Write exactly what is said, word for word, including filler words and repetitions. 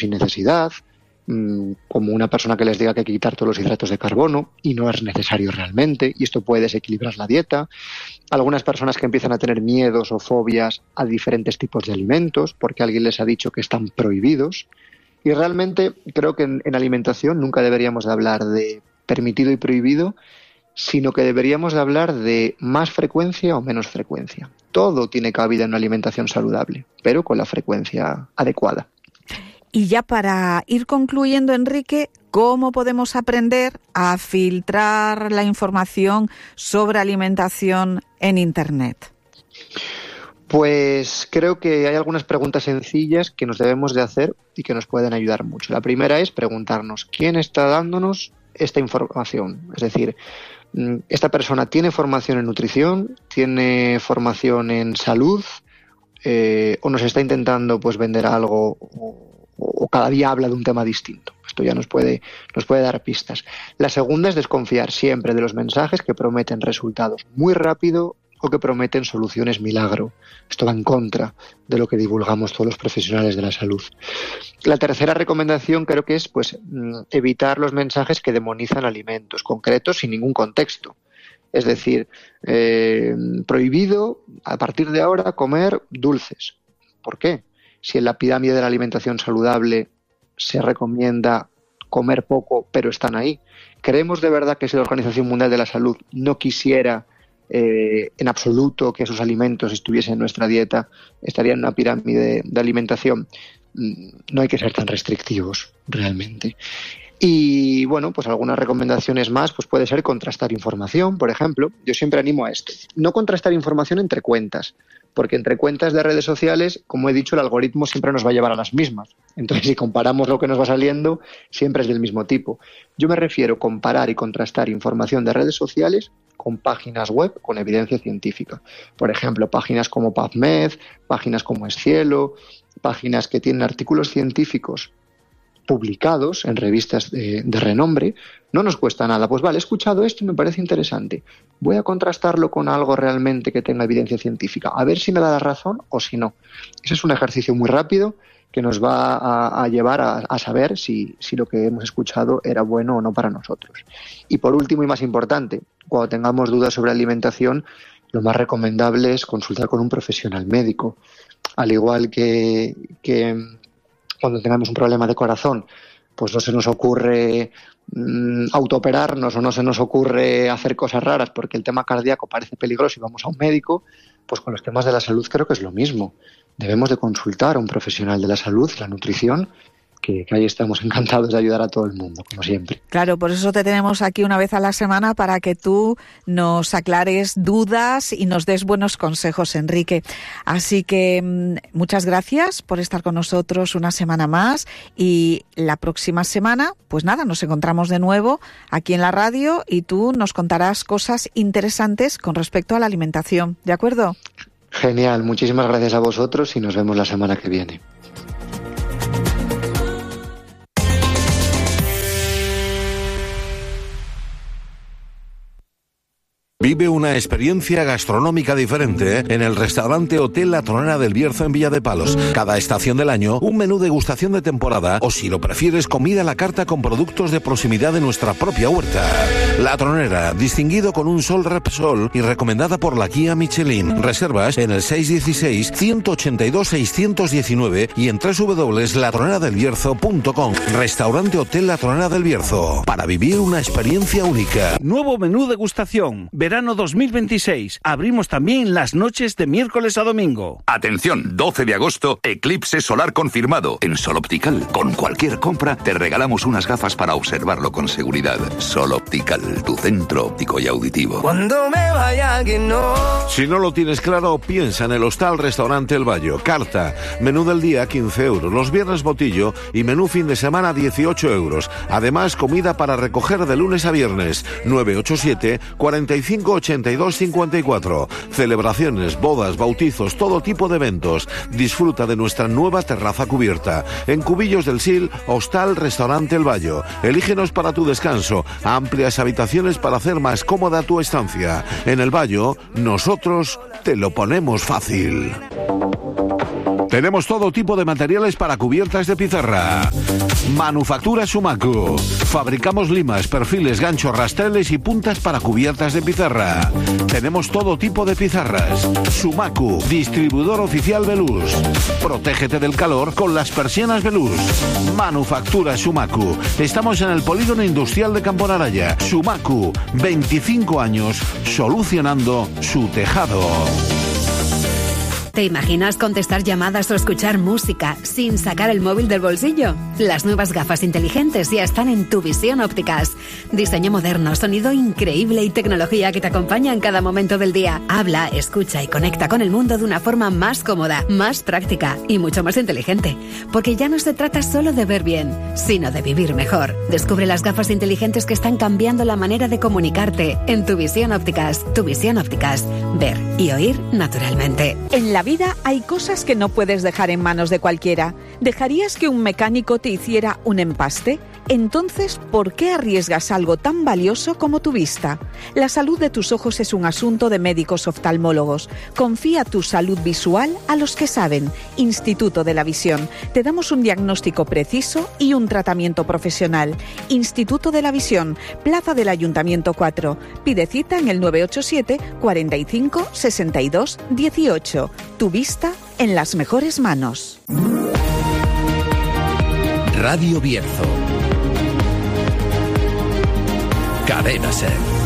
sin necesidad, como una persona que les diga que hay que quitar todos los hidratos de carbono y no es necesario realmente, y esto puede desequilibrar la dieta. Algunas personas que empiezan a tener miedos o fobias a diferentes tipos de alimentos porque alguien les ha dicho que están prohibidos. Y realmente creo que en, en alimentación nunca deberíamos de hablar de permitido y prohibido, sino que deberíamos de hablar de más frecuencia o menos frecuencia. Todo tiene cabida en una alimentación saludable, pero con la frecuencia adecuada. Y ya para ir concluyendo, Enrique, ¿cómo podemos aprender a filtrar la información sobre alimentación en Internet? Pues creo que hay algunas preguntas sencillas que nos debemos de hacer y que nos pueden ayudar mucho. La primera es preguntarnos, ¿quién está dándonos esta información? Es decir, ¿esta persona tiene formación en nutrición? ¿Tiene formación en salud? Eh, ¿O nos está intentando pues vender algo o, o cada día habla de un tema distinto? Esto ya nos puede, nos puede dar pistas. La segunda es desconfiar siempre de los mensajes que prometen resultados muy rápido o que prometen soluciones milagro. Esto va en contra de lo que divulgamos todos los profesionales de la salud. La tercera recomendación creo que es pues evitar los mensajes que demonizan alimentos concretos sin ningún contexto. Es decir, eh, prohibido a partir de ahora comer dulces. ¿Por qué? Si en la pirámide de la alimentación saludable se recomienda comer poco, pero están ahí. ¿Creemos de verdad que si la Organización Mundial de la Salud no quisiera eh, en absoluto que esos alimentos estuviesen en nuestra dieta, estarían en una pirámide de alimentación? No hay que ser tan restrictivos, realmente. Y bueno, pues algunas recomendaciones más, pues puede ser contrastar información, por ejemplo. Yo siempre animo a esto. No contrastar información entre cuentas, porque entre cuentas de redes sociales, como he dicho, el algoritmo siempre nos va a llevar a las mismas. Entonces, si comparamos lo que nos va saliendo, siempre es del mismo tipo. Yo me refiero a comparar y contrastar información de redes sociales con páginas web con evidencia científica. Por ejemplo, páginas como PubMed, páginas como Escielo, páginas que tienen artículos científicos publicados en revistas de, de renombre. No nos cuesta nada. Pues vale, he escuchado esto y me parece interesante. Voy a contrastarlo con algo realmente que tenga evidencia científica, a ver si me da la razón o si no. Ese es un ejercicio muy rápido que nos va a, a llevar a, a saber si, si lo que hemos escuchado era bueno o no para nosotros. Y por último y más importante, cuando tengamos dudas sobre alimentación, lo más recomendable es consultar con un profesional médico. Al igual que, que cuando tengamos un problema de corazón, pues no se nos ocurre mmm, autooperarnos o no se nos ocurre hacer cosas raras porque el tema cardíaco parece peligroso y vamos a un médico, pues con los temas de la salud creo que es lo mismo. Debemos de consultar a un profesional de la salud, la nutrición, que, que ahí estamos encantados de ayudar a todo el mundo, como siempre. Claro, por eso te tenemos aquí una vez a la semana para que tú nos aclares dudas y nos des buenos consejos, Enrique. Así que muchas gracias por estar con nosotros una semana más y la próxima semana, pues nada, nos encontramos de nuevo aquí en la radio y tú nos contarás cosas interesantes con respecto a la alimentación, ¿de acuerdo? Genial, muchísimas gracias a vosotros y nos vemos la semana que viene. Vive una experiencia gastronómica diferente en el restaurante Hotel La Tronera del Bierzo en Villa de Palos. Cada estación del año, un menú degustación de temporada o, si lo prefieres, comida a la carta con productos de proximidad de nuestra propia huerta. La Tronera, distinguido con un Sol Repsol y recomendada por la guía Michelin. Reservas en el seis uno seis, uno ocho dos, seis uno nueve y en doble u doble u doble u punto la tronera del bierzo punto com. Restaurante Hotel La Tronera del Bierzo. Para vivir una experiencia única. Nuevo menú degustación. Verano dos mil veintiséis. Abrimos también las noches de miércoles a domingo. Atención, doce de agosto, eclipse solar confirmado. En Sol Optical, con cualquier compra, te regalamos unas gafas para observarlo con seguridad. Sol Optical, tu centro óptico y auditivo. Cuando me vaya que no. Si no lo tienes claro, piensa en el Hostal Restaurante El Bayo. Carta, menú del día quince euros, los viernes botillo y menú fin de semana dieciocho euros. Además, comida para recoger de lunes a viernes. nueve ocho siete, cuarenta y cinco, ochenta y dos, cincuenta y cuatro. Celebraciones, bodas, bautizos, todo tipo de eventos. Disfruta de nuestra nueva terraza cubierta. En Cubillos del Sil, Hostal Restaurante El Bayo. Elígenos para tu descanso. Amplias habitaciones para hacer más cómoda tu estancia. En El Bayo, nosotros te lo ponemos fácil. Tenemos todo tipo de materiales para cubiertas de pizarra. Manufactura Sumacu. Fabricamos limas, perfiles, ganchos, rasteles y puntas para cubiertas de pizarra. Tenemos todo tipo de pizarras. Sumacu, distribuidor oficial Veluz. Protégete del calor con las persianas Veluz. Manufactura Sumacu. Estamos en el polígono industrial de Campo Naraya. Sumacu, veinticinco años solucionando su tejado. ¿Te imaginas contestar llamadas o escuchar música sin sacar el móvil del bolsillo? Las nuevas gafas inteligentes ya están en Tuvisión Ópticas. Diseño moderno, sonido increíble y tecnología que te acompaña en cada momento del día. Habla, escucha y conecta con el mundo de una forma más cómoda, más práctica y mucho más inteligente. Porque ya no se trata solo de ver bien, sino de vivir mejor. Descubre las gafas inteligentes que están cambiando la manera de comunicarte en Tuvisión Ópticas. Tuvisión Ópticas. Ver y oír naturalmente. En la vida hay cosas que no puedes dejar en manos de cualquiera. ¿Dejarías que un mecánico te hiciera un empaste? Entonces, ¿por qué arriesgas algo tan valioso como tu vista? La salud de tus ojos es un asunto de médicos oftalmólogos. Confía tu salud visual a los que saben. Instituto de la Visión. Te damos un diagnóstico preciso y un tratamiento profesional. Instituto de la Visión, Plaza del Ayuntamiento cuatro. Pide cita en el nueve ocho siete, cuarenta y cinco, sesenta y dos, dieciocho. Tu vista en las mejores manos. Radio Bierzo. Cadena Ser.